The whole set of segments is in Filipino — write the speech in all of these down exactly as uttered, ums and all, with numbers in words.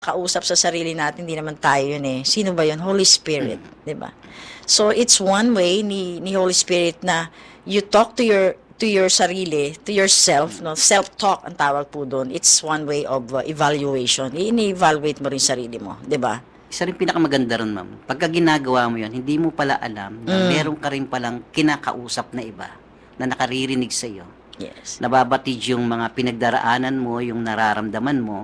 kausap sa sarili natin, hindi naman tayo yun eh. Sino ba yun? Holy Spirit, di ba? So, it's one way ni, ni Holy Spirit na you talk to your to your sarili, to yourself, no? Self-talk ang tawag po doon. It's one way of uh, evaluation. I-evaluate mo rin sarili mo, di ba? Isa rin pinakamaganda ron, ma'am. Pagka ginagawa mo yun, hindi mo pala alam na Mm. meron ka rin palang kinakausap na iba na nakaririnig sa iyo. Yes. Nababatid yung mga pinagdaraanan mo, yung nararamdaman mo,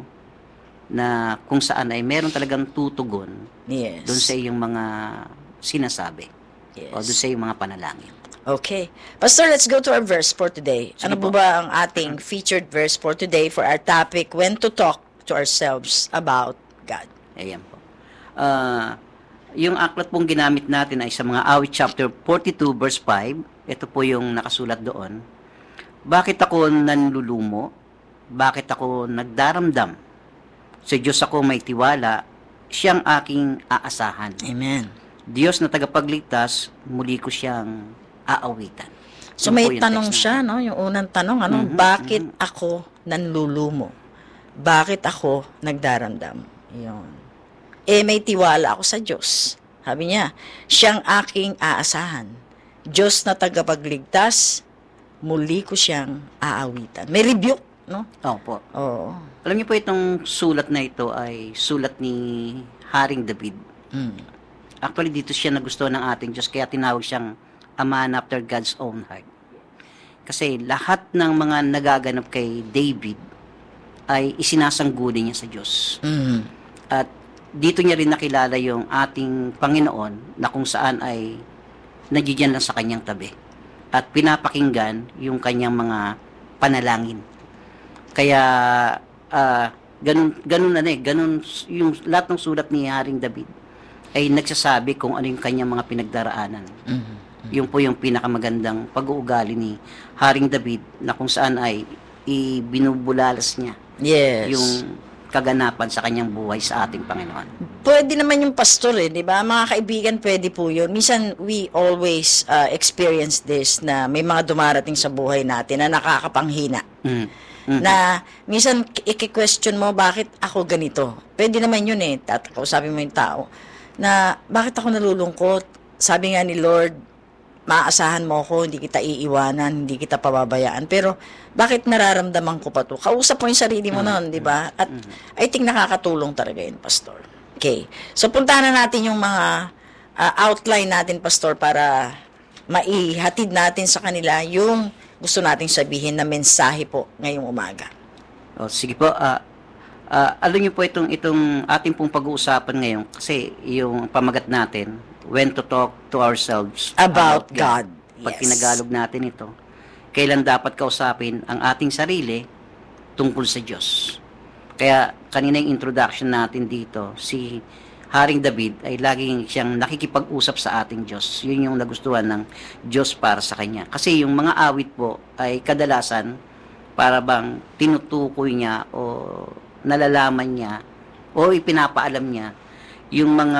na kung saan ay meron talagang tutugon Yes. doon sa iyong mga sinasabi Yes. o doon sa iyong mga panalangin. Okay. Pastor, let's go to our verse for today. Sige Ano po po. ba ang ating featured verse for today for our topic, when to talk to ourselves about God? Ayan po. Ah, yung aklat pong ginamit natin ay sa mga awit chapter forty-two verse five. Ito po yung nakasulat doon. Bakit ako nanlulumo? Bakit ako nagdaramdam? Sa Diyos ako may tiwala, siyang aking aasahan. Amen. Diyos na tagapagligtas, muli ko siyang aawitan. So Yun may po yung tanong text siya, no? Yung unang tanong, ano? Mhm, Bakit ako nanlulumo? Bakit ako nagdaramdam? Yun. Eh, may tiwala ako sa Diyos. Sabi niya, siyang aking aasahan. Diyos na tagapagligtas, muli ko siyang aawitan. May rebuke, no? Opo. Oo. Alam niyo po itong sulat na ito ay sulat ni Haring David. Mm. Actually, dito siya nagustuhan ng ating Diyos, kaya tinawag siyang a man after God's own heart. Kasi lahat ng mga nagaganap kay David ay isinasangguni niya sa Diyos. Mm. At dito niya rin nakilala yung ating Panginoon na kung saan ay nandiyan lang sa kanyang tabi. At pinapakinggan yung kanyang mga panalangin. Kaya, ah, ganun, ganun na eh, ganun, yung lahat ng sulat ni Haring David ay nagsasabi kung ano yung kanyang mga pinagdaraanan. Mm. Yung po yung pinakamagandang pag-uugali ni Haring David na kung saan ay ibinubulalas niya Yes. yung kaganapan sa kanyang buhay sa ating Panginoon. Pwede naman yung pastor eh, di ba? Mga kaibigan, pwede po yun. Minsan, we always uh, experience this na may mga dumarating sa buhay natin na nakakapanghina. Mm. Mm. Na minsan, i-question mo, bakit ako ganito? Pwede naman yun eh. Tatakausapin mo yung tao na, bakit ako nalulungkot? Sabi nga ni Lord, maaasahan mo ako, hindi kita iiwanan, hindi kita pababayaan. Pero, bakit nararamdaman ko pa to? Kausap mo yung sarili mo noon, di ba? At I think nakakatulong talaga yun, Pastor. Okay. So, puntahan na natin yung mga uh, outline natin, Pastor, para maihatid natin sa kanila yung gusto nating sabihin na mensahe po ngayong umaga. O, sige po, ah ah, alam niyo po itong, itong ating pong pag-uusapan ngayon kasi yung pamagat natin, when to talk to ourselves About God. Pag Yes. tinagalog natin ito, kailan dapat kausapin ang ating sarili tungkol sa Diyos. Kaya kanina yung introduction natin dito, si Haring David ay laging siyang nakikipag-usap sa ating Diyos. Yun yung nagustuhan ng Diyos para sa kanya. Kasi yung mga awit po ay kadalasan para bang tinutukoy niya o nalalaman niya o ipinapaalam niya yung mga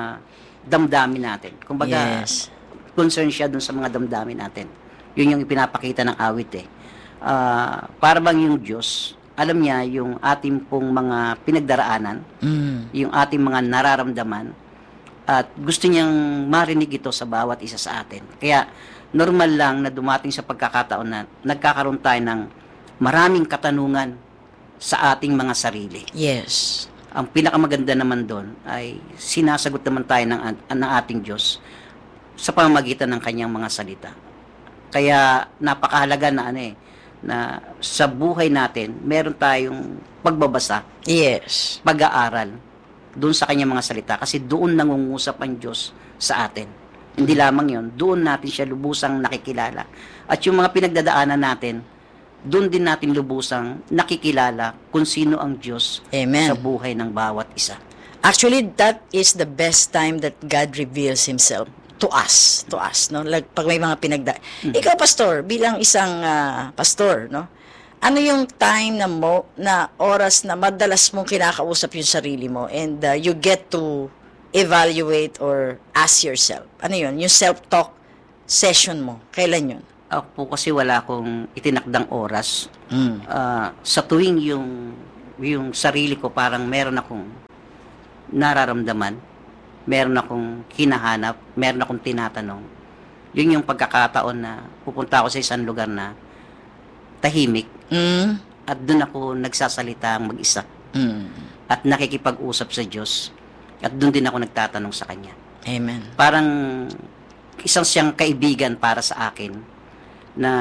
damdamin natin. Kumbaga, Yes. concern siya dun sa mga damdamin natin. Yun yung ipinapakita ng awit eh. Ah, para bang yung Diyos, alam niya yung ating pong mga pinagdaraanan, Mm. yung ating mga nararamdaman, at gusto niyang marinig ito sa bawat isa sa atin. Kaya normal lang na dumating sa pagkakataon na nagkakaroon tayo ng maraming katanungan sa ating mga sarili. Yes. Ang pinakamaganda naman doon ay sinasagot naman tayo ng, ng ating Diyos sa pamamagitan ng kanyang mga salita. Kaya napakahalaga na ano eh, na sa buhay natin, meron tayong pagbabasa, Yes. pag-aaral doon sa kanyang mga salita kasi doon nangungusap ang Diyos sa atin. Hindi lamang yon, doon natin siya lubusang nakikilala. At yung mga pinagdadaanan natin, doon din natin lubusang nakikilala kung sino ang Diyos Amen. sa buhay ng bawat isa. Actually, that is the best time that God reveals Himself to us, to us, no? Like, pag may mga pinagda... Ikaw, pastor, bilang isang ah, pastor, no? Ano yung time na mo, na oras na madalas mong kinakausap yung sarili mo and uh, you get to evaluate or ask yourself? Ano yun? Yung self-talk session mo. Kailan yun? Ako po kasi wala akong itinakdang oras. Mm. Ah, sa tuwing yung yung sarili ko parang meron akong nararamdaman, meron akong hinahanap, meron akong tinatanong. Yun yung pagkakataon na pupunta ako sa isang lugar na tahimik Mm. at doon ako nagsasalita ang mag-isa Mm. at nakikipag-usap sa Diyos at doon din ako nagtatanong sa Kanya. Amen. Parang isang siyang kaibigan para sa akin na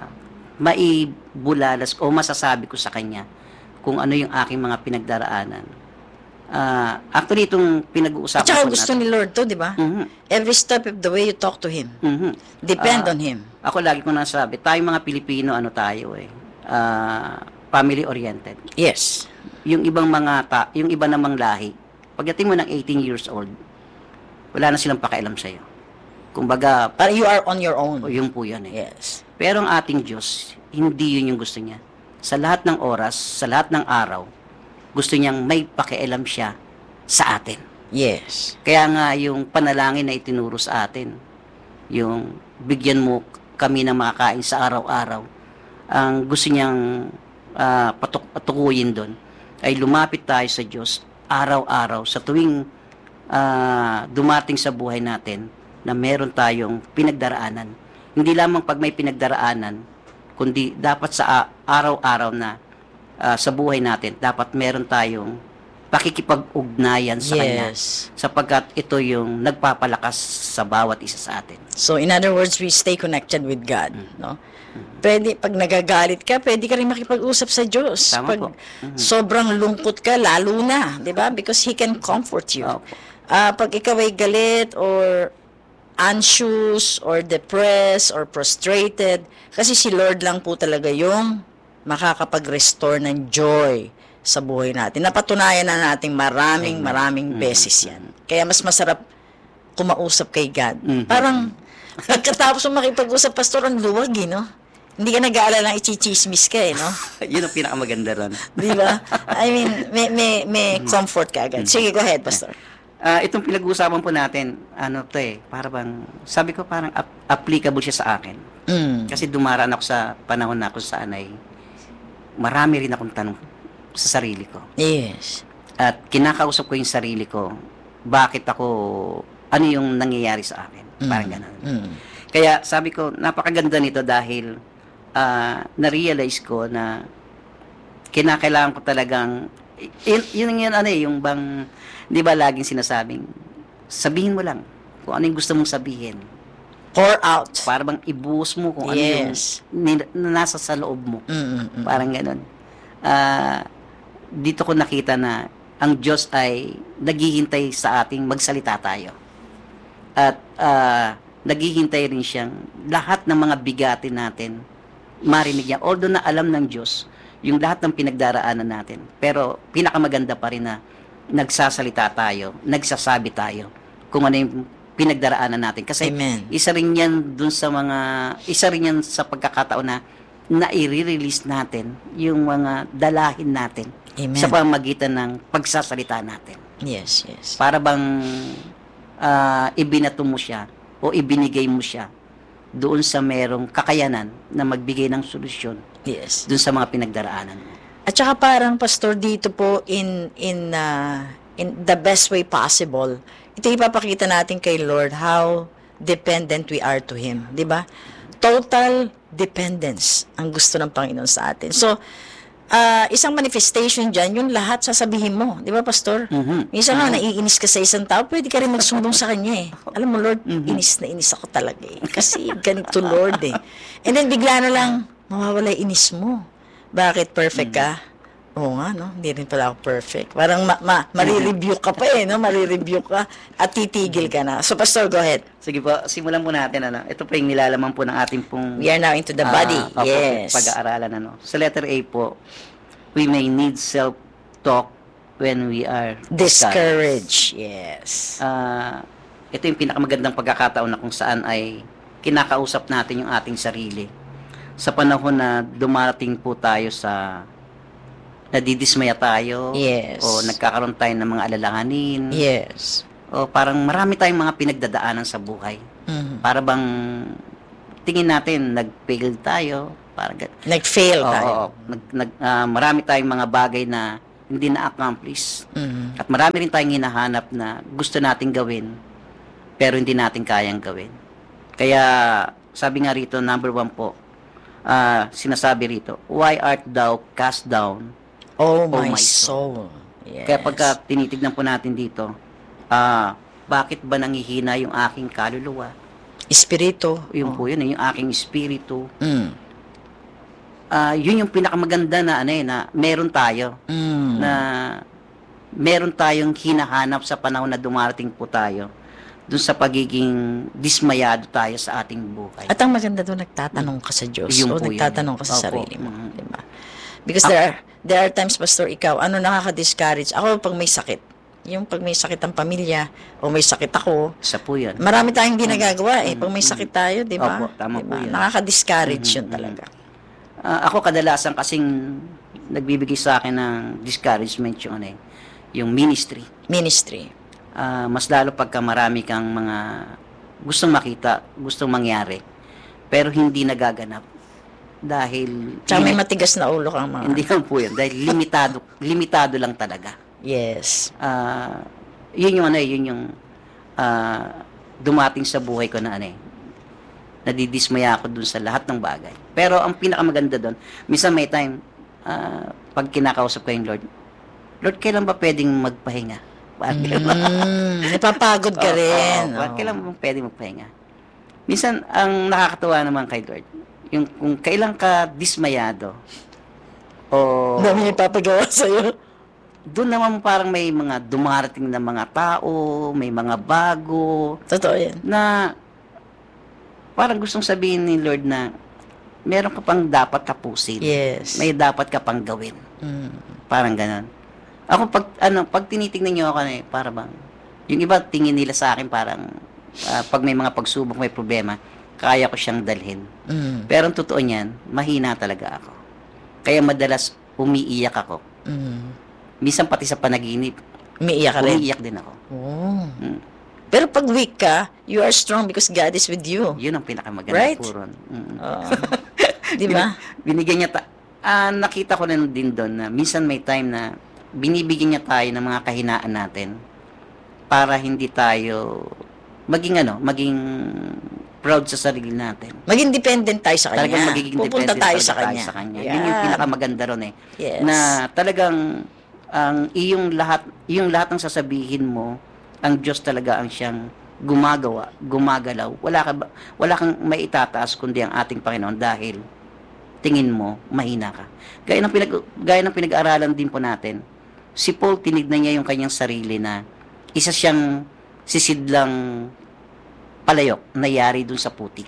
maibulalas o masasabi ko sa Kanya kung ano yung aking mga pinagdaraanan. Ah, actually, itong pinag-uusapan At saka po gusto natin. ni Lord to, di ba? Mhm, Every step of the way you talk to Him. mhm. Depend Ah, on Him. Ako lagi ko nasabi, tayong mga Pilipino, ano tayo eh, ah, family-oriented. Yes. Yung ibang mga, ta- yung iba namang lahi, pagdating mo ng eighteen years old, wala na silang pakialam sa'yo. Kumbaga, Parang you are on your o own. yung po yun eh. Yes. Pero ang ating Diyos, hindi yun yung gusto niya. Sa lahat ng oras, sa lahat ng araw, gusto niyang may pakialam siya sa atin. Yes. Kaya nga yung panalangin na itinuro sa atin, yung bigyan mo kami ng makakain sa araw-araw, ang gusto niyang ah, patuk- patukuyin doon ay lumapit tayo sa Diyos araw-araw sa tuwing ah, dumating sa buhay natin na meron tayong pinagdaraanan. Hindi lamang pag may pinagdaraanan, kundi dapat sa a- araw-araw na ah, sa buhay natin, dapat meron tayong pakikipag-ugnayan sa Kanya Yes. sapagkat ito yung nagpapalakas sa bawat isa sa atin. So, in other words, we stay connected with God. No? Pwede, pag nagagalit ka, pwede ka rin makipag-usap sa Diyos. Tama pag po. Mhm. sobrang lungkot ka, lalo na. Di ba? Because He can comfort you. Opo. Ah, pag ikaw ay galit or anxious or depressed or frustrated, kasi si Lord lang po talaga yung makakapag-restore ng joy sa buhay natin. Napatunayan na natin maraming, Amen. maraming Mhm. beses yan. Kaya mas masarap kumausap kay God. Mhm. Parang, pagkatapos mo makipag-usap, pastor, ang luwag, eh, no? Hindi ka nag-aalala ng ichichismis ka, eh, no? Yun ang pinakamaganda ron. Di ba? I mean, may, may, may comfort ka agad. Sige, go ahead, pastor. Ah, itong pinag-uusapan po natin, ano to eh, para bang, sabi ko parang ap- applicable siya sa akin. Mm. Kasi dumaraan ako sa panahon na kung saan ay marami rin akong tanong sa sarili ko. Yes. At kinakausap ko yung sarili ko, bakit ako, ano yung nangyayari sa akin. Parang ganun. Mm. Kaya sabi ko, napakaganda nito dahil ah, na-realize ko na kinakailangan ko talagang, yun, yun, yun ano eh, yung bang, di ba laging sinasabing, sabihin mo lang kung ano yung gusto mong sabihin. Pour out. Para bang ibuhos mo kung Yes. ano yung ni- na nasa sa loob mo. Mm, mm, mm. Parang ganun. Ah, dito ko nakita na ang Diyos ay naghihintay sa ating magsalita tayo. At ah, naghihintay rin siyang lahat ng mga bigatin natin marinig niya. Although na alam ng Diyos yung lahat ng pinagdaraanan natin. Pero pinakamaganda pa rin na nagsasalita tayo, nagsasabi tayo kung ano yung pinagdaraanan natin. Kasi Amen. isa rin yan dun sa mga, isa rin yan sa pagkakataon na na-i-release natin yung mga dalahin natin Amen. sa pamagitan ng pagsasalita natin. Yes, yes. Para bang ah, ibinato mo siya o ibinigay mo siya doon sa merong kakayanan na magbigay ng solusyon Yes. doon sa mga pinagdaraanan mo. At saka parang pastor dito po in in uh, in the best way possible. Ito ipapakita natin kay Lord how dependent we are to Him, 'di ba? Total dependence ang gusto ng Panginoon sa atin. So, ah, isang manifestation diyan, yung lahat sasabihin mo, 'di ba pastor? Mhm. Minsan nga naiinis ka sa isang tao, pwede ka rin magsumbong sa kanya eh. Alam mo Lord, inis na inis ako talaga eh. Kasi ganito Lord eh. And then bigla na lang mawawala yung inis mo. Bakit perfect ka? Oo nga, no? Hindi rin pala ako perfect. Parang ma- ma- marirebuke ka pa eh, no? Marirebuke ka at titigil ka na. So, Pastor, go ahead. Sige po, simulan po natin. Ano. Ito po yung nilalaman po ng ating pong We are now into the body. ah, opo, Yes. pag-aaralan. Ano. Sa letter A po, we may need self-talk when we are Discourage. Yes. Ah, ito yung pinakamagandang pagkakataon na kung saan ay kinakausap natin yung ating sarili. Sa panahon na dumarating po tayo sa nadidismaya tayo Yes. o nagkakaroon tayo ng mga alalahanin Yes. o parang marami tayong mga pinagdadaanan sa buhay. Mhm. Para bang tingin natin nag-fail tayo, parang gan- Nag-fail Oo, tayo. oo. nag, nag, ah, marami tayong mga bagay na hindi na-accomplish. Mhm. At marami rin tayong hinahanap na gusto nating gawin, pero hindi natin kayang gawin. Kaya, sabi nga rito, number one po, ah, sinasabi rito, why art thou cast down? Oh, Oh, my my soul. Yes. Kaya pagka tinitignan po natin dito, ah, bakit ba nangihina yung aking kaluluwa? Espiritu. Yun po yun, eh, yung aking espiritu. Mm. Ah, yun yung pinakamaganda na ano eh, na meron tayo. Mm. Na meron tayong hinahanap sa panahon na dumarating po tayo dun sa pagiging dismayado tayo sa ating buhay. At ang maganda doon, nagtatanong ka sa Diyos. Yun O po yun, nagtatanong ka sa eh. Opo. sarili mo. Mhm. Diba? Because there are, there are times, Pastor, ikaw, ano nakaka-discourage? Ako, pag may sakit, yung pag may sakit ang pamilya, o may sakit ako, Isa po yan. marami tayong hindi nagagawa eh. Pag may sakit tayo, di ba? Opo, tama po Diba? yan. Nakaka-discourage yun Mhm, talaga. Ah, ako kadalasan kasing nagbibigay sa akin ng discouragement yung ano eh, yung ministry. Ministry. Ah, mas lalo pagka marami kang mga gustong makita, gustong mangyari, pero hindi nagaganap. Dahil Tsaka may limi- matigas na ulo kang mga... hindi lang po yun. Dahil limitado, limitado lang talaga. Yes. Ah, yun yung ano eh, yun yung ah, dumating sa buhay ko na ano eh, nadidismaya ako dun sa lahat ng bagay. Pero ang pinakamaganda dun, minsan may time, ah, pag kinakausap ko yung Lord, Lord, kailan ba pwedeng magpahinga? Parang Mm, napapagod ka Oo, rin. oo, oo. Oo. Kailan mo pwedeng magpahinga? Minsan, ang nakakatuwa naman kay Lord, yung kung kailan ka dismayado, o Dami niya ipapagawa sa'yo. doon naman parang may mga dumarating na mga tao, may mga bago, Totoo yan. na parang gustong sabihin ni Lord na meron ka pang dapat tapusin. Yes. May dapat ka pang gawin. Mm. Parang ganon. Ako pag ano, pag tinitingnan niyo ako eh, para bang yung iba tingin nila sa akin parang ah, pag may mga pagsubok, may problema, kaya ko siyang dalhin. Mm. Pero ang totoo niyan, mahina talaga ako. Kaya madalas umiiyak ako. Mm. Minsan pati sa panaginip, Umiiyak ka rin. umiiyak din ako. Oh. Mm. Pero pag weak ka, you are strong because God is with you. Yun ang pinakamaganda Right? po ron. Mm. Oo. Di ba? Binigyan niya ta- ah, nakita ko na din doon na minsan may time na binibigyan niya tayo ng mga kahinaan natin para hindi tayo maging ano, maging proud sa sarili natin. Maging dependent tayo sa Kanya. Talagang magiging Pupunta dependent tayo talaga sa Kanya. sa kanya. Yan. Yun yung pinakamaganda ron eh. Yes. Na talagang ang iyong lahat, iyong lahat ng sasabihin mo, ang Diyos talaga ang siyang gumagawa, gumagalaw. Wala ka ba, wala kang maitataas kundi ang ating Panginoon dahil tingin mo mahina ka. Gaya ng pinag gaya ng pinag-aaralan din po natin. Si Paul tinignan niya yung kanyang sarili na isa siyang sisidlang palayok na yari dun sa putik.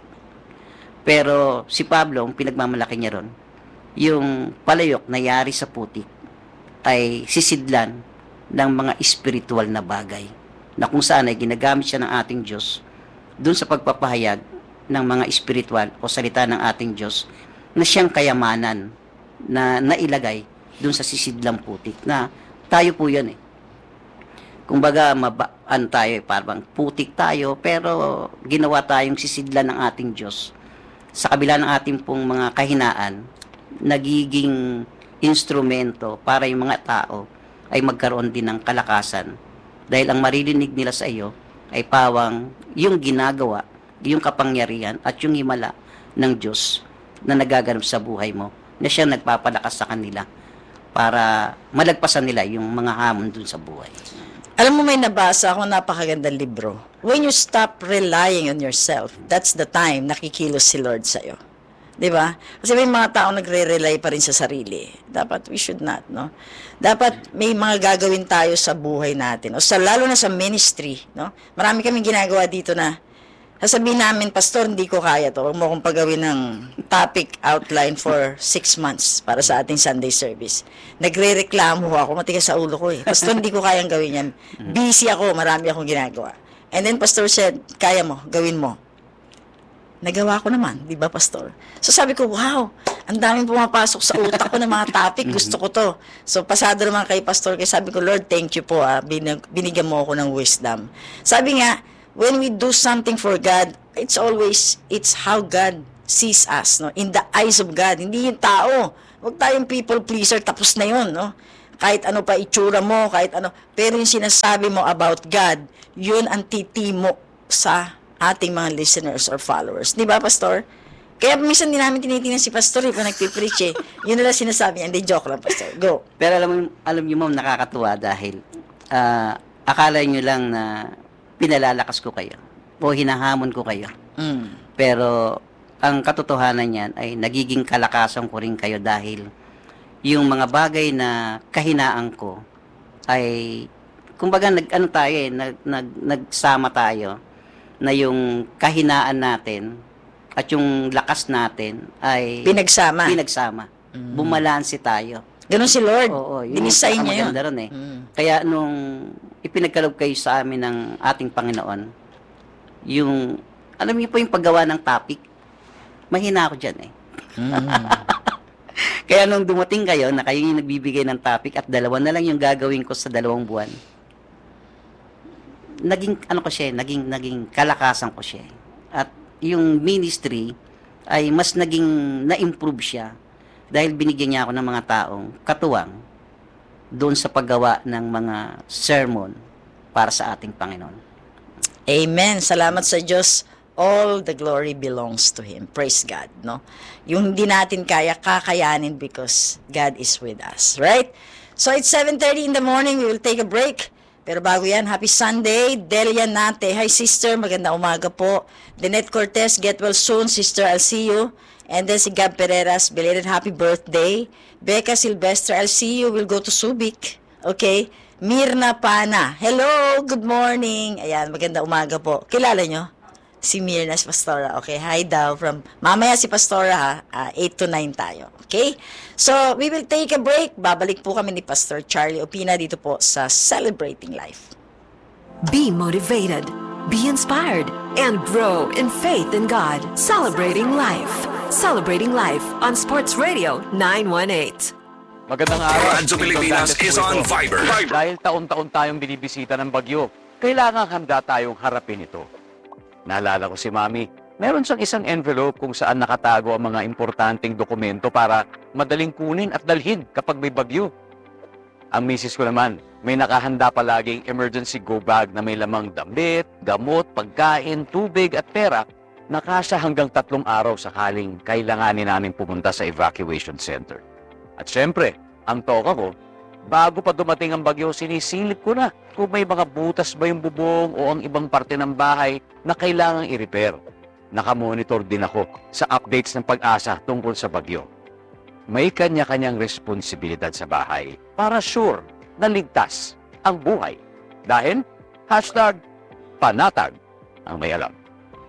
Pero si Pablo, ang pinagmamalaki niya ron, yung palayok na yari sa putik ay sisidlan ng mga espiritual na bagay na kung saan ay ginagamit siya ng ating Diyos dun sa pagpapahayag ng mga espiritual o salita ng ating Diyos na siyang kayamanan na nailagay dun sa sisidlang putik na tayo po yan eh. Kumbaga, mabaan tayo eh, parang putik tayo pero ginawa tayong sisidlan ng ating Diyos. Sa kabila ng ating pong mga kahinaan, nagiging instrumento para yung mga tao ay magkaroon din ng kalakasan. Dahil ang maririnig nila sa iyo ay pawang yung ginagawa, yung kapangyarihan at yung himala ng Diyos na nagaganap sa buhay mo, na siya nagpapalakas sa kanila para malagpasan nila yung mga hamon dun sa buhay. Alam mo, may nabasa ako napakagandang libro. When you stop relying on yourself, that's the time nakikilos si Lord sa'yo. Di ba? Kasi may mga tao nagre-rely pa rin sa sarili. Dapat we should not, no? Dapat may mga gagawin tayo sa buhay natin. O sa, lalo na sa ministry, no? Marami kaming ginagawa dito na sasabihin namin, Pastor, hindi ko kaya to. Huwag mo akong pagawin ng topic outline for six months para sa ating Sunday service. Nagre-reklamo ako, matigas sa ulo ko eh. Pastor, hindi ko kayang gawin yan. Busy ako, marami akong ginagawa. And then Pastor said, kaya mo, gawin mo. Nagawa ko naman, di ba, Pastor? So sabi ko, wow, ang daming pumapasok sa utak ko ng mga topic, gusto ko to. So pasado naman kay Pastor, kaya sabi ko, Lord, thank you po, ah, binig- binigyan mo ako ng wisdom. Sabi nga, when we do something for God, it's always, it's how God sees us, no? In the eyes of God, hindi yung tao. Huwag tayong people pleaser, tapos na yun, no? kahit ano pa itsura mo, kahit ano. Pero yung sinasabi mo about God, yun ang titimo sa ating mga listeners or followers. Di ba, Pastor? Kaya minsan din namin tinitingnan si Pastor eh, kung nagpipreach eh. Yun nila sinasabi niya. Hindi, joke lang, Pastor. Go. Pero alam mo, alam niyo ma'am, nakakatuwa dahil ah, akala niyo lang na pinalalakas ko kayo o hinahamon ko kayo. Mm. Pero ang katotohanan niyan ay nagiging kalakasan ko rin kayo dahil yung mga bagay na kahinaan ko ay kumbaga nag ano tayo eh, nag, nag nagsama tayo na yung kahinaan natin at yung lakas natin ay Pinagsama. pinagsama. Bumalanse tayo. Ganun si Lord. Oo, yun Dinisay ang niya yun. maganda ron eh. Mm. Kaya nung ipinagkaloob kayo sa amin ng ating Panginoon, yung, alam niyo po yung paggawa ng topic, mahina ako dyan eh. Mm. Kaya nung dumating kayo, na kayo yung nagbibigay ng topic at dalawa na lang yung gagawin ko sa dalawang buwan, naging, ano ko siya, naging, naging kalakasan ko siya. At yung ministry ay mas naging na-improve siya dahil binigyan niya ako ng mga taong katuwang doon sa paggawa ng mga sermon para sa ating Panginoon. Amen. Salamat sa Diyos. All the glory belongs to Him. Praise God, no? Yung hindi natin kaya, kakayanin because God is with us, right? So it's seven thirty in the morning. We will take a break. Pero bago yan, happy Sunday. Delia Nate. Hi, sister. Maganda umaga po. Danette Cortez, get well soon. Sister, I'll see you. And then si Gab Pereras, belated happy birthday. Becca Silvestre, I'll see you. We'll go to Subic. Okay? Mirna Pana. Hello, good morning. Ayan, maganda umaga po. Kilala nyo? Si Mirna, si Pastora. Okay, hi daw from, mamaya si Pastora ha, uh, eight to nine tayo. Okay? So, we will take a break. Babalik po kami ni Pastor Charlie Opina dito po sa Celebrating Life. Be motivated, be inspired, and grow in faith in God. Celebrating Life. Celebrating Life on Sports Radio nine one eight. Magandang araw. Radyo Pilipinas is on Viber. Dahil taon-taon tayong binibisita ng bagyo, kailangan handa tayong harapin ito. Naalala ko si Mami, meron siyang isang envelope kung saan nakatago ang mga importanteng dokumento para madaling kunin at dalhin kapag may bagyo. Ang misis ko naman, may nakahanda palaging emergency go bag na may lamang damit, gamot, pagkain, tubig at pera na kasya hanggang tatlong araw sakaling kailanganin namin pumunta sa evacuation center. At syempre, ang toka ko, bago pa dumating ang bagyo, sinisilip ko na kung may mga butas ba yung bubong o ang ibang parte ng bahay na kailangang i-repair. Nakamonitor din ako sa updates ng pag-asa tungkol sa bagyo. May kanya-kanyang responsibilidad sa bahay para sure na ligtas ang buhay. Dahil, hashtag, panatag ang may alam.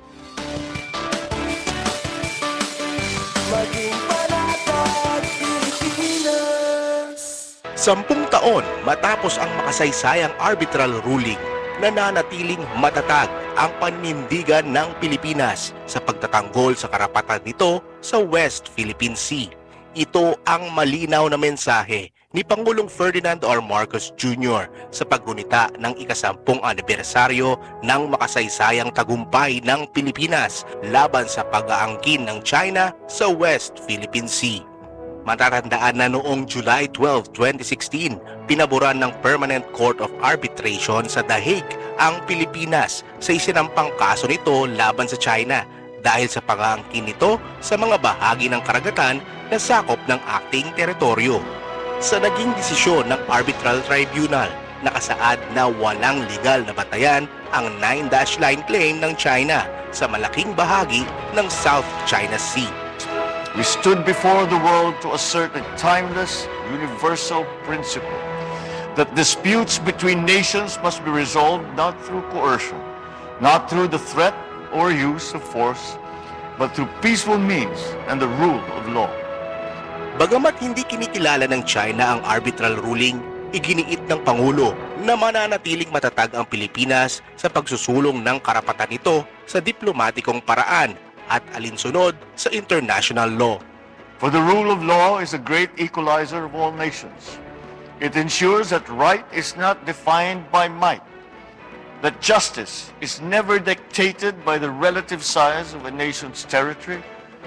Maging panatag Pilipinas. Sampung taon matapos ang makasaysayang arbitral ruling, nananatiling matatag ang panindigan ng Pilipinas sa pagtatanggol sa karapatan nito sa West Philippine Sea. Ito ang malinaw na mensahe ni Pangulong Ferdinand R. Marcos Junior sa paggunita ng ikasampung anibersaryo ng makasaysayang tagumpay ng Pilipinas laban sa pag-aangkin ng China sa West Philippine Sea. Matatandaan na noong July twelfth, twenty sixteen, pinaboran ng Permanent Court of Arbitration sa The Hague ang Pilipinas sa isinampang kaso nito laban sa China dahil sa pag-aangkin nito sa mga bahagi ng karagatan na sakop ng ating teritoryo. Sa naging desisyon ng Arbitral Tribunal, nakasaad na walang legal na batayan ang nine dash line claim ng China sa malaking bahagi ng South China Sea. We stood before the world to assert a timeless, universal principle that disputes between nations must be resolved not through coercion, not through the threat or use of force, but through peaceful means and the rule of law. Bagamat hindi kinikilala ng China ang arbitral ruling, iginiit ng Pangulo na mananatiling matatag ang Pilipinas sa pagsusulong ng karapatan nito sa diplomatikong paraan at alinsunod sa international law. For the rule of law is a great equalizer of all nations. It ensures that right is not defined by might, that justice is never dictated by the relative size of a nation's territory,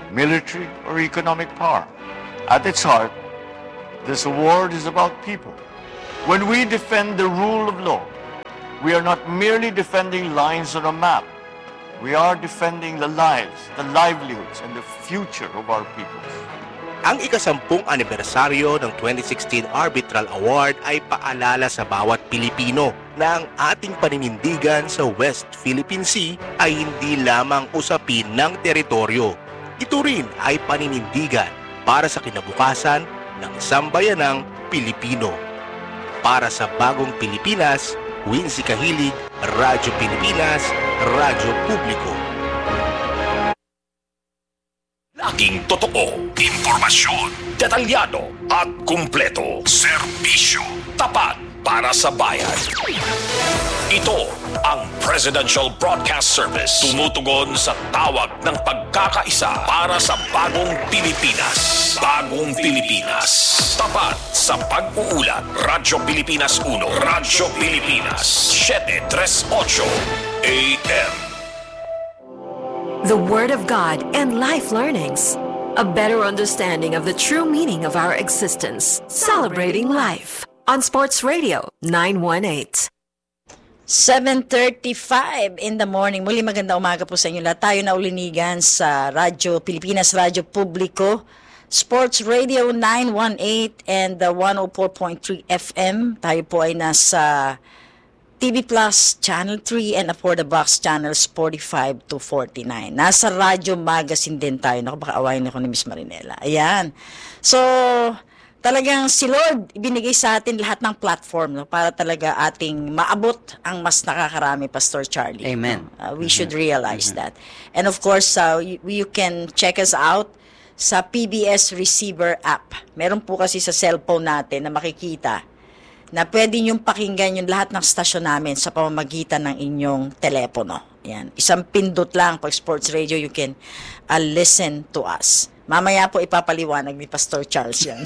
military, or economic power. At its heart, this award is about people, When we defend the rule of law, we are not merely defending lines on a map. We are defending the lives, the livelihoods, and the future of our people. Ang ikasampung anibersaryo ng twenty sixteen Arbitral Award ay paalala sa bawat Pilipino na ang ating paninindigan sa West Philippine Sea ay hindi lamang usapin ng teritoryo. Ito rin ay paninindigan para sa kinabukasan ng isang bayanang Pilipino. Para sa bagong Pilipinas, Wincy Kahilig, Radyo Pilipinas, Radyo Publiko. Laging totoo, impormasyon, detalyado at kumpleto. Serbisyo, tapat para sa bayan. Ito ang Presidential Broadcast Service. Tumutugon sa tawag ng pagkakaisa para sa bagong Pilipinas. Bagong Pilipinas. Tapat sa pag-uulat. Radyo Pilipinas uno. Radyo Pilipinas. seven thirty-eight A M. The Word of God and life learnings. A better understanding of the true meaning of our existence. Celebrating life. On Sports Radio nine one eight. seven thirty-five in the morning. Muli maganda umaga po sa inyo lahat. Tayo na ulinigan sa Radyo Pilipinas, Radyo Publiko, Sports Radio nine one eight and the one oh four point three F M. Tayo po ay nasa T V Plus Channel three and For the Box Channels forty-five to forty-nine. Nasa Radyo Magazine din tayo. Naku, baka awayin ako ni Miss Marinela. Ayan. So, talagang si Lord ibinigay sa atin lahat ng platform, no, para talaga ating maabot ang mas nakakarami, Pastor Charlie. Amen. No? Uh, we should realize that. And of course, uh, you, you can check us out sa P B S Receiver app. Meron po kasi sa cellphone natin na makikita na pwede niyong pakinggan yung lahat ng stasyon namin sa pamamagitan ng inyong telepono. Yan. Isang pindot lang pag sports radio, you can uh, listen to us. Mamaya po ipapaliwanag ni Pastor Charles yan.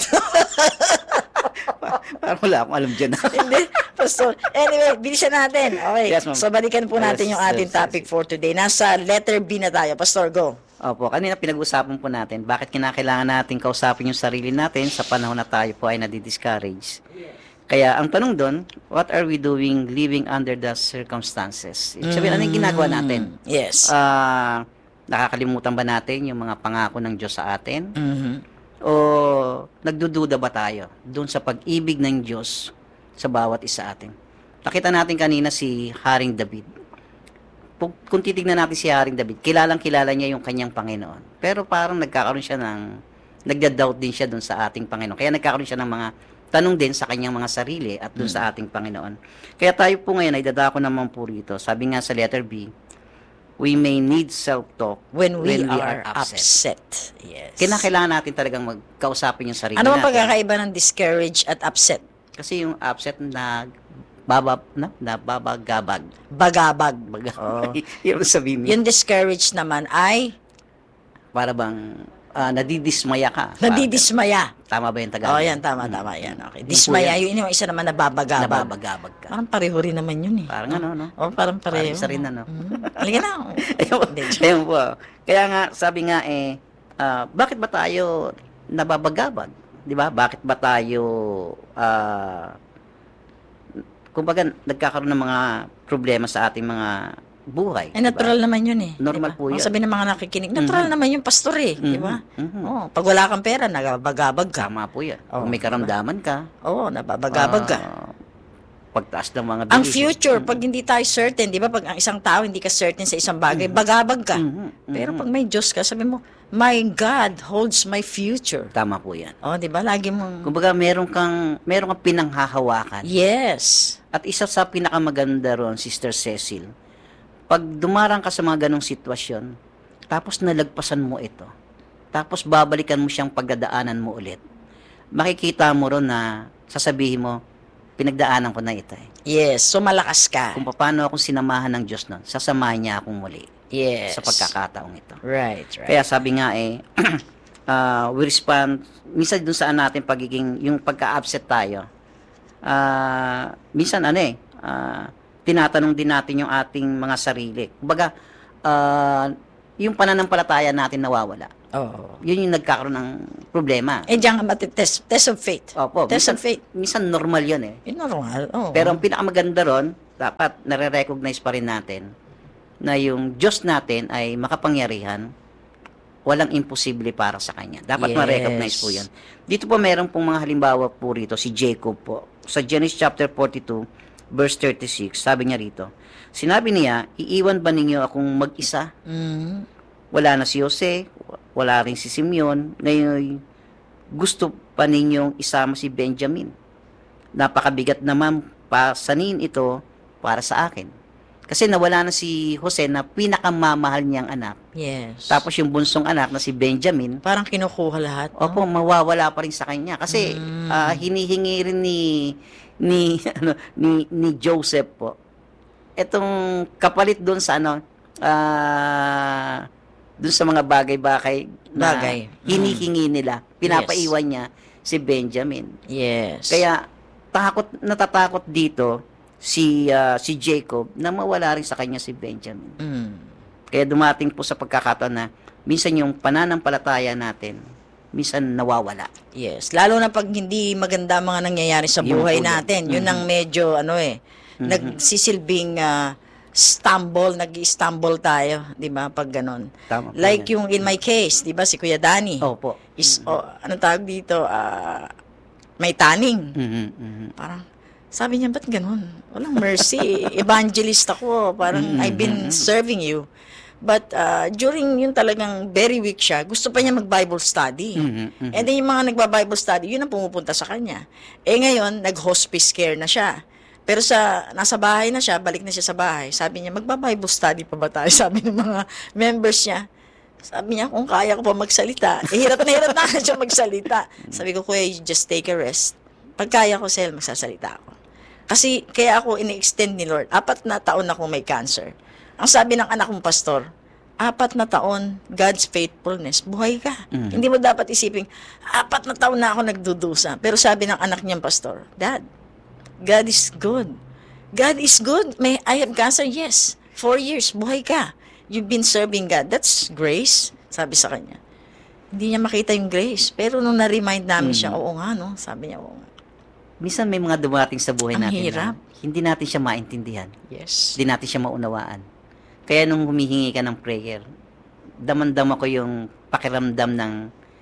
Parang wala akong alam dyan. Hindi, Pastor. Anyway, bilisan natin. Okay. Yes, ma'am. So, balikan po natin Yes, yung ating yes, yes, topic for today. Nasa letter B na tayo. Pastor, go. Opo, kanina pinag-usapan po natin bakit kinakailangan natin kausapin yung sarili natin sa panahon na tayo po ay nadidiscourage. Kaya ang tanong doon, what are we doing living under the circumstances? Ibig sabihin, ano yung ginagawa natin? Yes. Ah, nakakalimutan ba natin yung mga pangako ng Diyos sa atin? Mhm. O nagdududa ba tayo doon sa pag-ibig ng Diyos sa bawat isa atin? Nakita natin kanina si Haring David. Kung kung titignan natin si Haring David, kilalang kilala niya yung kanyang Panginoon. Pero parang nagkakaroon siya ng, nagda-doubt din siya doon sa ating Panginoon. Kaya nagkakaroon siya ng mga tanong din sa kanyang mga sarili at doon sa ating Panginoon. Kaya tayo po ngayon ay dadako naman po rito. Sabi nga sa letter B, we may need self-talk When we, are, upset. Yes. Kinakailangan natin talagang magkausapin yung sarili Ano ang natin. pagkakaiba ng discourage at upset? Kasi yung upset na babab, na, nababagabag. Bagabag. Baga, Oh. yung sabihin mo, Yung discouraged naman ay para bang ah, nadidismaya ka. nadidismaya. Tama ba yung Tagalog? Oh, yan, tama, tama, yan. Okay. Yung Dismaya, po yun yung isa naman nababagabag. Nababagabag ka. Parang pareho rin naman yun eh. Parang ano, no? Oh, parang pareho. Parang isa rin, ano? Mm. Halika na. Ayun po. Hindi, joke. Ayun po. Kaya nga, sabi nga eh, ah, bakit ba tayo nababagabag? Di ba? Bakit ba tayo, ah, kumbaga, nagkakaroon ng mga problema sa ating mga buhay? Eh, natural naman yun eh. Normal diba? po Ang yan. sabi ng mga nakikinig, natural naman yung pastor eh. Di ba? Mhm. Oh, pag wala kang pera, nagabagabag ka. Tama po yan. Oh, Kung may karamdaman ka, Oo, oh, nababagabag ka. ah, pagtaas ng mga Ang bilis. future, pag hindi tayo certain, di ba, pag ang isang tao hindi ka certain sa isang bagay, bagabag ka. Mhm, Pero pag may Diyos ka, sabi mo, my God holds my future. Tama po yan. Oh, di ba? Lagi mong... Kumbaga, meron kang, meron kang pinanghahawakan. Yes. At isa sa pinakamaganda ron, Sister Cecil, pag dumarang ka sa mga ganong sitwasyon, tapos nalagpasan mo ito, tapos babalikan mo siyang pagdadaanan mo ulit, makikita mo ron na sasabihin mo, pinagdaanan ko na ito eh. Yes. So, malakas ka. Kung paano akong sinamahan ng Diyos nun, sasamahan niya akong muli Yes. sa pagkakataong ito. Right, right. Kaya sabi nga eh, uh, we respond, minsan dun saan natin pagiging, yung pagka-upset tayo, uh, minsan ano eh, uh, tinatanong din natin yung ating mga sarili. Kumbaga, uh, yung pananampalataya natin nawawala. Oo. Yun yung nagkakaroon ng problema. Eh, diyan ka matitest. Test of faith. Opo, Test minsan, of faith. minsan normal yun eh. Yun normal. Oo. Pero ang pinakamaganda ron, dapat nare-recognize pa rin natin na yung Diyos natin ay makapangyarihan, walang imposible para sa Kanya. Dapat Yes. ma-recognize po yan. Dito po meron pong mga halimbawa po rito, si Jacob po. Sa Genesis chapter forty-two, verse thirty-six, sabi niya rito, sinabi niya, iiwan ba ninyo akong mag-isa? Mm. Wala na si Jose, wala rin si Simeon, ngayon gusto pa ninyong isama si Benjamin. Napakabigat naman pasanin ito para sa akin. Kasi nawala na si Jose na pinakamamahal niyang anak. Yes. Tapos yung bunsong anak na si Benjamin, Parang kinukuha lahat. No? opo, mawawala pa rin sa kanya. Kasi Mm. ah, hinihingi rin ni ni ano ni, ni Joseph po. Etong kapalit doon sa ano ah doon sa mga bagay-bagay na Bagay. hinihingi nila. Pinapaiwan niya si Benjamin. Yes. Kaya takot natatakot dito si ah, si Jacob na mawala rin sa kanya si Benjamin. Mm. Kaya dumating po sa pagkakataon na minsan yung pananampalataya natin minsan nawawala. Yes. Lalo na pag hindi maganda ang mga nangyayari sa Yun buhay po yun. natin. Yun ang medyo, ano eh, nagsisilbing ah, stumble, nag-stumble tayo, di ba, pag ganon. Tama po Like yan. yung in my case, di ba, si Kuya Danny. Opo. Is, oh, anong tawag dito, ah, may taning. Mhm, mhm. Parang, sabi niya, ba't ganun? Walang mercy. Evangelist ako. Parang, I've been serving you. But uh, during yung talagang very weak siya, gusto pa niya mag-Bible study. Mhm, mhm. And then yung mga nagba-Bible study, yun ang pumupunta sa kanya. Eh ngayon, nag-hospice care na siya. Pero sa nasa bahay na siya, balik na siya sa bahay. Sabi niya, magba-Bible study pa ba tayo? Sabi ng mga members niya. Sabi niya, kung kaya ko pa magsalita. Eh, hirap na hirap na siya magsalita. Sabi ko, kuya, you just take a rest. Pag kaya ko, Sel, magsasalita ako. Kasi, kaya ako ini-extend ni Lord. Apat na taon akong may cancer. Ang sabi ng anak kong pastor, apat na taon, God's faithfulness, buhay ka. Mhm. Hindi mo dapat isipin, apat na taon na ako nagdudusa. Pero sabi ng anak niyang pastor, Dad, God is good. God is good. May I have cancer? Yes. Four years, buhay ka. You've been serving God. That's grace, sabi sa kanya. Hindi niya makita yung grace. Pero nung na-remind namin siya, oo nga, no? Sabi niya, oo nga. Minsan may mga dumating sa buhay Ang natin hirap. na hindi natin siya maintindihan. Yes. Hindi natin siya maunawaan. Kaya nung humihingi ka ng prayer, damandam ako yung pakiramdam ng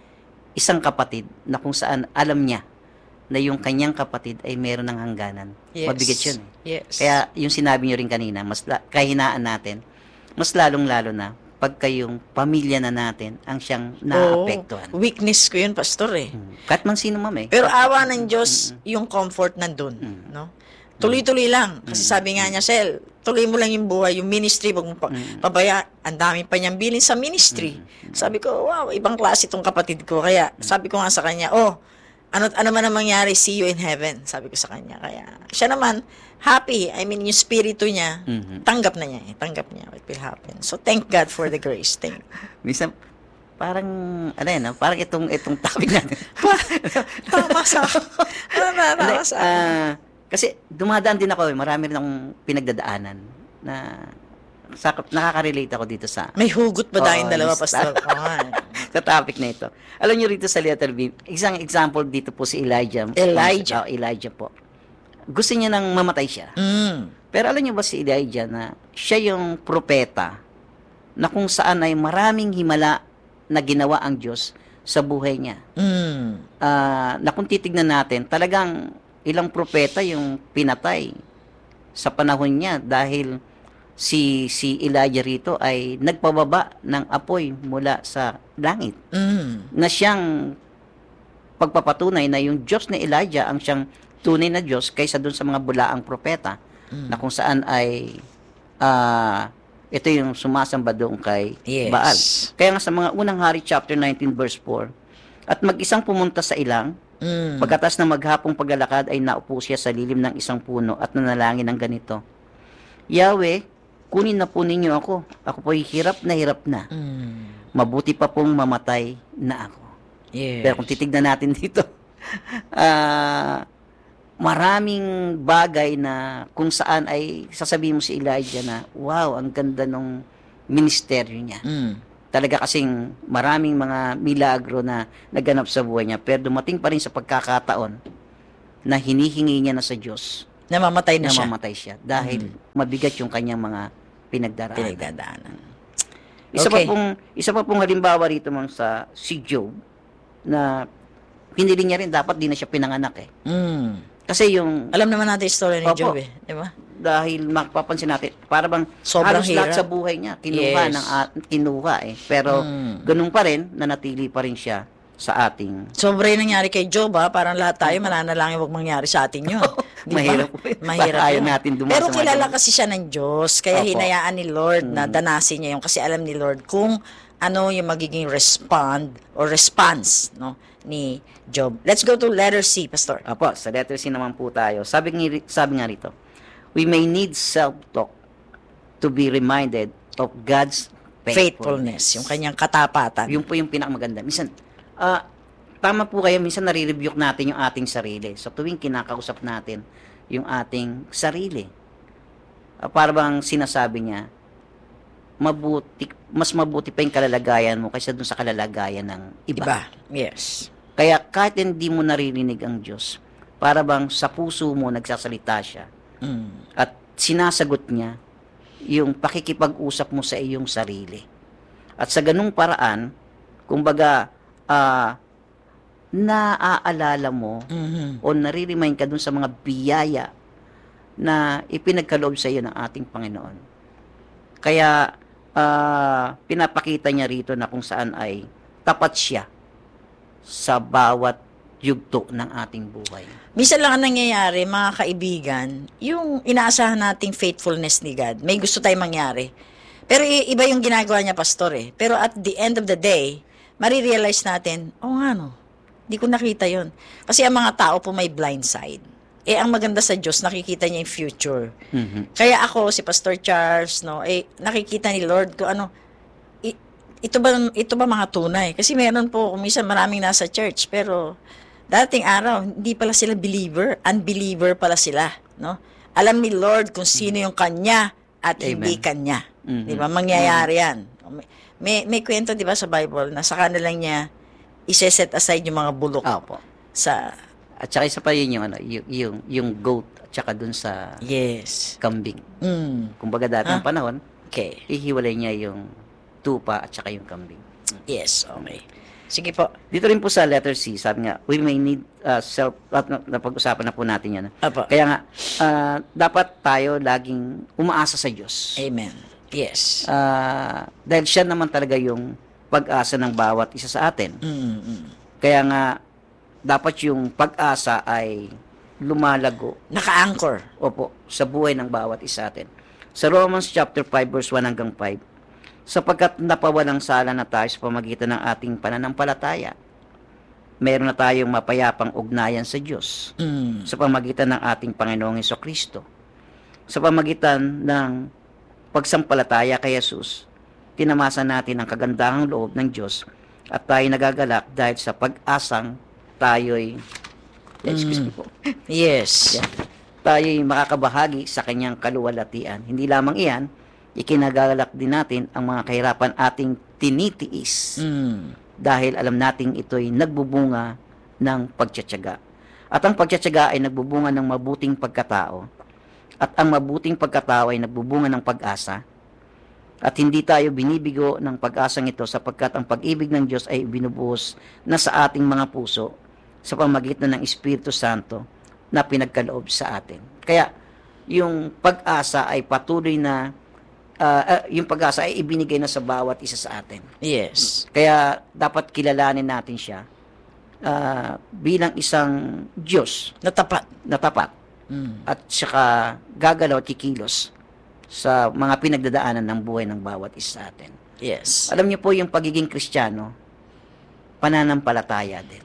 isang kapatid na kung saan alam niya na yung kanyang kapatid ay meron ng hangganan. Yes. Mabigat yun. eh. Yes. Kaya yung sinabi niyo rin kanina, mas la- kahinaan natin, mas lalong-lalo na pagka yung pamilya na natin ang siyang naapektuhan. Oo. Weakness ko yun, pastor eh. Hmm. Kahit man sino ma'am eh. Pero awa ng Diyos, yung comfort nandun. Mm. No? Tuloy-tuloy lang. Kasi sabi nga niya, Sel, tuloy mo lang yung buhay, yung ministry, wag mo pa, pabaya. Ang dami pa niyang bilin sa ministry. Sabi ko, wow, ibang klase itong kapatid ko. Kaya sabi ko nga sa kanya, oh, ano, ano man ang mangyari, see you in heaven. Sabi ko sa kanya. Kaya siya naman, happy. I mean, yung spirito niya, Mhm. tanggap na niya. Eh. Tanggap niya what will happen. So, thank God for the grace. Thank Minsan, parang, ano yan, ah, parang itong, itong topic natin. Tama sa Tama, tama Like, sa ah, kasi dumadaan din ako, eh, marami rin akong pinagdadaanan na sa, nakaka-relate ako dito sa May hugot ba tayong Oo, dalawa, yes. pastor? Oo. sa topic na ito. Alam niyo rito sa letter B, isang example dito po si Elijah. Elijah. Oh, Elijah po. Gusto niya nang mamatay siya. Mm. Pero alam niyo ba si Elijah na siya yung propeta na kung saan ay maraming himala na ginawa ang Diyos sa buhay niya. Mm. Ah, na kung titignan natin, talagang ilang propeta yung pinatay sa panahon niya dahil si si Elijah rito ay nagpababa ng apoy mula sa langit Mm. na siyang pagpapatunay na yung Diyos ni Elijah ang siyang tunay na Diyos kaysa dun sa mga bulaang propeta na kung saan ay ah, ito yung sumasamba doon kay Yes. Baal. Kaya nga sa mga unang hari chapter nineteen verse four, at mag-isang pumunta sa ilang, Mm. pagkatas ng maghapong paglalakad ay naupo siya sa lilim ng isang puno at nanalangin ng ganito, Yahweh, kunin na po ninyo ako. Ako po'y hirap na hirap na. Mm. Mabuti pa pong mamatay na ako. Yes. Pero kung titignan natin dito, ah, maraming bagay na kung saan ay sasabihin mo si Elijah na, wow, ang ganda ng ministeryo niya. Mm. talaga kasing maraming mga milagro na naganap sa buhay niya, pero dumating pa rin sa pagkakataon na hinihingi niya na sa Diyos Namamatay na na siya. mamatay siya dahil mabigat yung kanyang mga pinagdaraanan. Pinagdadaanan. Isa Okay. pa pong isa pa pong halimbawa rito ma'am sa si Job na pinili niya rin dapat di na siya pinanganak eh. Mm. Kasi yung Alam naman natin yung story ni Opo. Job eh. Di ba? dahil mapapansin natin para bang Sobrang halos lahat hirap. sa buhay niya kinuha Yes. ng at, kinuha eh. Pero Mm. ganun pa rin nanatili pa rin siya sa ating Sobra yung nangyari kay Job ha. Parang lahat tayo mananalangin huwag mangyari sa atin yun. Di ba? Mahirap po yun. Mahirap Baka ayaw yun. natin dumaan Pero sa mga kilala ganun. kasi siya ng Diyos. Kaya Opo. hinayaan ni Lord na danasin niya yun. Kasi alam ni Lord kung ano yung magiging respond or response no ni Job. Let's go to letter C, Pastor. Apo, sa letter C naman po tayo. Sabi, ng, sabi nga rito, we may need self-talk to be reminded of God's Faithfulness. faithfulness. Yung kanyang katapatan. Yun po yung pinakamaganda. Minsan, ah, tama po kayo, minsan nare-rebuke natin yung ating sarili. So tuwing kinakausap natin yung ating sarili, ah, para bang sinasabi niya, mabuti, mas mabuti pa yung kalalagayan mo kaysa dun sa kalalagayan ng iba. Iba. Yes. Kaya kahit hindi mo naririnig ang Diyos, para bang sa puso mo nagsasalita siya Mm. at sinasagot niya yung pakikipag-usap mo sa iyong sarili. At sa ganung paraan, kumbaga, ah, naaalala mo Mhm. o nare-remind ka dun sa mga biyaya na ipinagkaloob sa iyo ng ating Panginoon. Kaya, ah, pinapakita niya rito na kung saan ay tapat siya sa bawat yugto ng ating buhay. Minsan lang ang nangyayari, mga kaibigan, yung inaasahan nating faithfulness ni God, may gusto tayong mangyari. Pero i- iba yung ginagawa niya, Pastor eh. Pero at the end of the day, marirealize natin, oh nga no, di ko nakita yon. Kasi ang mga tao po may blind side. Eh, ang maganda sa Diyos, nakikita niya yung future. Mhm. Kaya ako, si Pastor Charles, no, eh, nakikita ni Lord ko, ano, i- ito ba, ito ba mga tunay? Kasi meron po, minsan maraming nasa church, pero dating araw, hindi pala sila believer, unbeliever pala sila, no? Alam ni Lord kung sino yung kanya at hindi Amen. kanya. Mhm. Di ba? Mangyayari yan. May, may, may kwento, di ba, sa Bible, na saka na lang niya iseset aside yung mga bulok Opo. sa, At saka isa pa yun yung, ano, yung, yung, yung goat at saka dun sa yes. kambing. Mm. Kumbaga dati ng Ah. panahon, Okay. ihiwalay niya yung tupa at saka yung kambing. Yes, okay. Sige po. Dito rin po sa letter C, sabi nga, we may need uh, self, at na- napag-usapan na po natin yan. Apo. Kaya nga, ah, dapat tayo laging umaasa sa Diyos. Amen. Yes. Ah, dahil siya naman talaga yung pag-asa ng bawat isa sa atin. Mm, mm. Kaya nga, dapat yung pag-asa ay lumalago, Naka-anchor. opo, sa buhay ng bawat isa atin. Sa Romans chapter five verse one hanggang five, sapagkat napawalang sala na tayo sa pamagitan ng ating pananampalataya, meron na tayong mapayapang ugnayan sa Diyos Mm. sa pamagitan ng ating Panginoong Hesukristo. Sa pamagitan ng pagsampalataya kay Jesus, tinamasa natin ang kagandahang loob ng Diyos at tayo nagagalak dahil sa pag-asang tayo'y excuse me po, Yes. Yeah. tayo'y makakabahagi sa kanyang kaluwalhatian. Hindi lamang iyan, ikinagalak din natin ang mga kahirapan ating tinitiis Mm. dahil alam nating ito'y nagbubunga ng pagtsatsaga. At ang pagtsatsaga ay nagbubunga ng mabuting pagkatao. At ang mabuting pagkatao ay nagbubunga ng pag-asa. At hindi tayo binibigo ng pag-asang ito sapagkat ang pag-ibig ng Diyos ay binubuhos na sa ating mga puso sa pamagitan ng Espiritu Santo na pinagkaloob sa atin. Kaya, yung pag-asa ay patuloy na, ah, ah, yung pag-asa ay ibinigay na sa bawat isa sa atin. Yes. Kaya, dapat kilalanin natin siya ah, bilang isang Diyos Natapat. na tapat Mm. at saka gagalaw at kikilos sa mga pinagdadaanan ng buhay ng bawat isa sa atin. Yes. Alam niyo po, yung pagiging Kristiyano, pananampalataya din.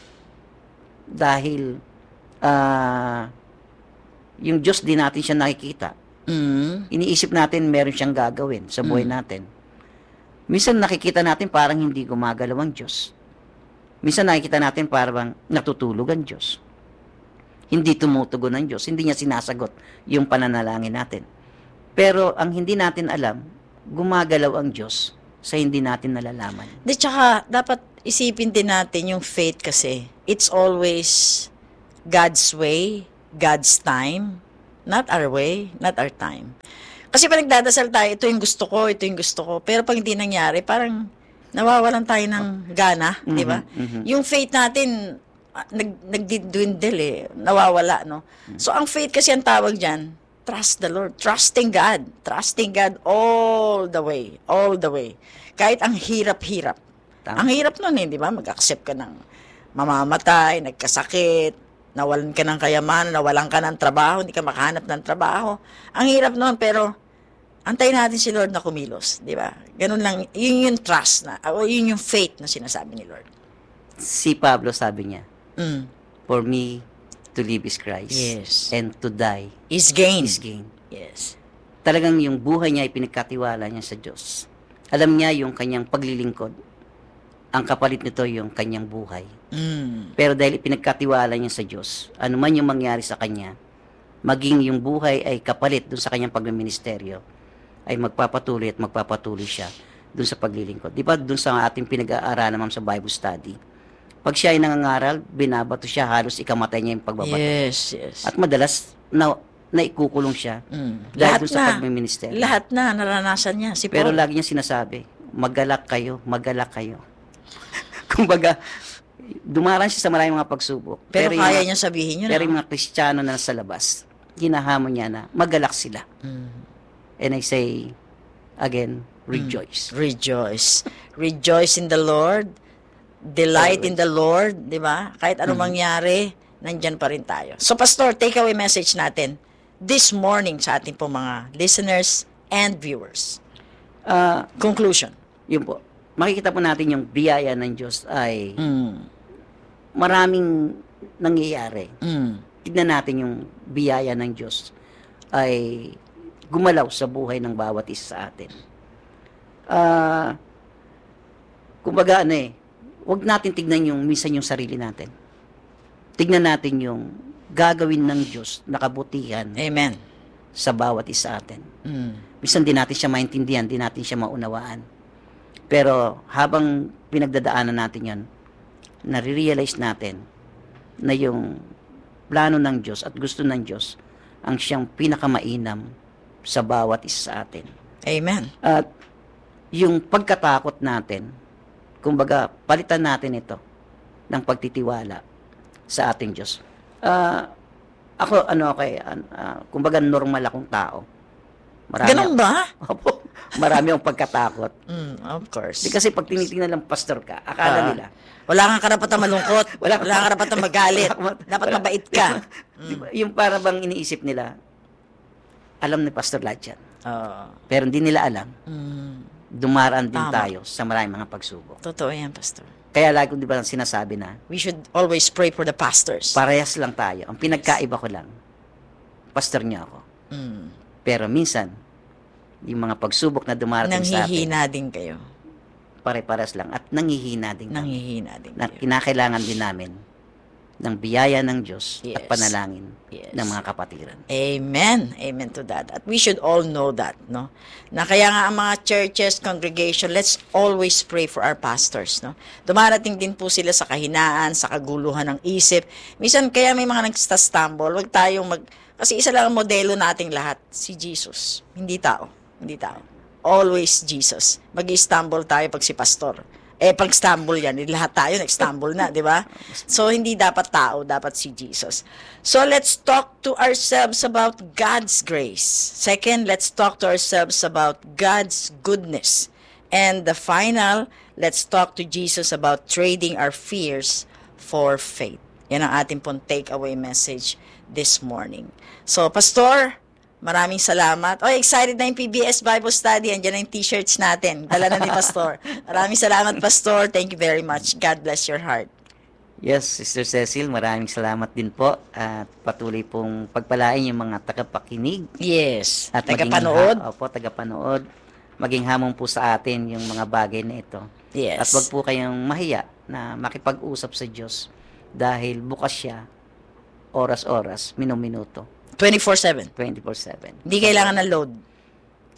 Dahil, ah, yung Diyos din natin siya nakikita. Mm. Iniisip natin meron siyang gagawin sa buhay natin. Minsan nakikita natin parang hindi gumagalaw ang Diyos. Minsan nakikita natin parang natutulog ang Diyos. Hindi tumutugon ang Diyos. Hindi niya sinasagot yung pananalangin natin. Pero ang hindi natin alam, gumagalaw ang Diyos sa hindi natin nalalaman. Di, tsaka, dapat isipin din natin yung faith kasi. It's always God's way, God's time, not our way, not our time. Kasi pag nagdadasal tayo, ito yung gusto ko, ito yung gusto ko. Pero pag hindi nangyari, parang nawawalan tayo ng gana, Mhm, di ba? mhm. Yung faith natin, ah, nag, nagdidwindle eh, nawawala, no? So, ang faith kasi ang tawag dyan, trust the Lord, trusting God, trusting God all the way, all the way. Kahit ang hirap-hirap. Tama. Ang hirap nun eh, di ba? Mag-accept ka ng mamamatay, nagkasakit, nawalan ka ng kayamanan, nawalan ka ng trabaho, hindi ka makahanap ng trabaho. Ang hirap nun, pero antayin natin si Lord na kumilos, di ba? Ganun lang, yun yung trust na, o yun yung faith na sinasabi ni Lord. Si Pablo sabi niya, Mm. for me to live is Christ, Yes. and to die Is gain. is gain. Yes. Talagang yung buhay niya ay pinagkatiwala niya sa Diyos. Alam niya yung kanyang paglilingkod. Ang kapalit nito yung kanyang buhay. Mm. Pero dahil pinagkatiwala niya sa Diyos, ano man yung mangyari sa kanya, maging yung buhay ay kapalit dun sa kanyang pagministeryo, ay magpapatuloy at magpapatuloy siya dun sa paglilingkod. Di ba dun sa ating pinag-aaralan naman sa Bible study, pag siya ay nangangaral, binabato siya, halos ikamatay niya yung pagbabato. Yes, yes. At madalas, na, naikukulong siya Mm. dahil Lahat dun sa na. pagmiministeryo. Lahat na, naranasan niya. Si Pero Paul. lagi niya sinasabi, magalak kayo, magalak kayo. Kumbaga, dumaraan siya sa maraming mga pagsubok. Pero, yung kaya mga- niya sabihin yun. Pero yung ah. mga Kristiyano na nasa labas, ginahamon niya na magalak sila. Mm. And I say, again, rejoice. Rejoice. Rejoice in the Lord. Delight in the Lord, di ba? Kahit anong Mm-hmm. mangyari, nandyan pa rin tayo. So, Pastor, take away message natin this morning sa ating pong mga listeners and viewers. Ah, Conclusion. yun po. Makikita po natin yung biyaya ng Diyos ay Mm. maraming nangyayari. Mm. Tignan natin yung biyaya ng Diyos ay gumalaw sa buhay ng bawat isa sa atin. Ah, kumbaga ano eh, huwag natin tignan yung minsan yung sarili natin. Tignan natin yung gagawin ng Diyos na kabutihan Amen. sa bawat isa atin. Mm. Minsan di natin siya maintindihan, di natin siya maunawaan. Pero habang pinagdadaanan natin yan, nare-realize natin na yung plano ng Diyos at gusto ng Diyos ang siyang pinakamainam sa bawat isa sa atin. Amen. At yung pagkatakot natin, kumbaga, palitan natin ito ng pagtitiwala sa ating Diyos. Ah, ako, ano, kay, ah, kumbaga, normal akong tao. Marami, Ganun ba? Opo, marami akong pagkatakot. Mm, of course. Di kasi pag tinitingnan ng pastor ka, akala Ah. nila, Wala kang karapatang malungkot. Wala Wala, kang- kang karapatang magalit. Wala- Dapat wala- mabait ka. di ba, yung para bang iniisip nila, alam ni pastor lahat yan. Oo. Pero hindi nila alam, Mm, dumaraan din Tama. tayo sa maraming mga pagsubok. totoo yan, Pastor. Kaya lagi ko di ba sinasabi na, We should always pray for the pastors. parehas lang tayo. Ang pinagkaiba ko lang, pastor niya ako. Mm. Pero minsan, yung mga pagsubok na dumarating sa atin, Nanghihina din kayo. pare-pares lang at nanghihina din kami. Nanghihina din Na kayo. kinakailangan din namin ng biyaya ng Diyos Yes. at panalangin Yes. ng mga kapatiran. Amen. Amen to that. At we should all know that, no? Na kaya nga ang mga churches, congregation, let's always pray for our pastors, no? Dumarating din po sila sa kahinaan, sa kaguluhan ng isip. Minsan kaya may mga nagsastumble, wag tayong mag... Kasi isa lang ang modelo nating lahat, si Jesus. Hindi tao. Hindi tao. Always Jesus. Mag-stumble tayo pag si pastor. Eh, pag stumble yan, eh, lahat tayo nag-stumble na, di ba? So, hindi dapat tao, dapat si Jesus. So, let's talk to ourselves about God's grace. Second, let's talk to ourselves about God's goodness. And the final, let's talk to Jesus about trading our fears for faith. Yan ang ating pong takeaway message this morning. So, Pastor, maraming salamat. Oh, excited na yung P B S Bible Study. Andiyan na yung t-shirts natin. Dala na ni Pastor. Maraming salamat, Pastor. Thank you very much. God bless your heart. Yes, Sister Cecil, maraming salamat din po at patuloy pong pagpalain yung mga tagapakinig Yes. at Tagapanood. maging ha- opo, tagapanood. Maging hamon po sa atin yung mga bagay na ito. Yes. At wag po kayong mahiya na makipag-usap sa Diyos dahil bukas siya oras-oras, minuminuto, twenty-four seven. twenty-four seven. Hindi kailangan ng load.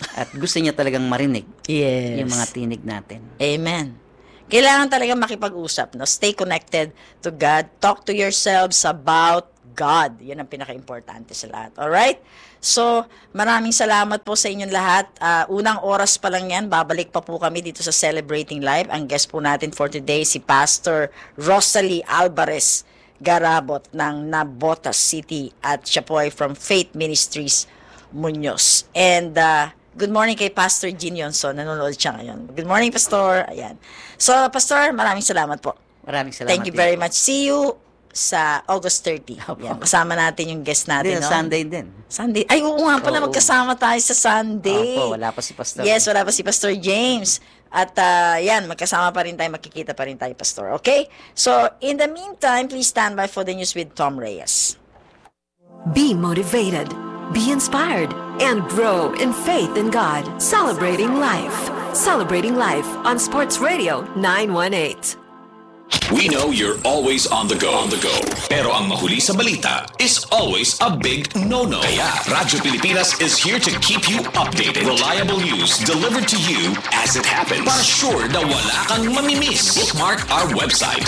At gusto niya talagang marinig Yes. yung mga tinig natin. Amen. Kailangan talaga makipag-usap, no? Stay connected to God. Talk to yourselves about God. Yan ang pinaka-importante sa lahat. Alright? So, maraming salamat po sa inyong lahat. Ah, unang oras pa lang yan, babalik pa po kami dito sa Celebrating Live. Ang guest po natin for today, si Pastor Rosalie Alvarez Garabot ng Nabotas City. At siya po ay from Faith Ministries Muñoz. And, uh, good morning kay Pastor Gene Yonson. Nanonood siya ngayon. Good morning, Pastor. Ayan. So, Pastor, maraming salamat po. Maraming salamat. Thank you din. very much. See you sa August thirtieth. Yan, kasama natin yung guest natin, Din, no? Sunday din. Sunday. Ay, oo nga pala, Oo. magkasama tayo sa Sunday. Opo, wala pa si Pastor. Yes, wala pa si Pastor James. At uh, yan, magkasama pa rin tayo, magkikita pa rin tayo, Pastor. Okay? So, in the meantime, please stand by for the news with Tom Reyes. Be motivated, be inspired, and grow in faith in God. Celebrating life. Celebrating life on Sports Radio nine one eight. We know you're always on the go, on the go. Pero ang mahuli sa balita is always a big no-no. Kaya Radyo Pilipinas is here to keep you updated. Reliable news delivered to you as it happens. Para sure na wala kang mamimiss. Bookmark our website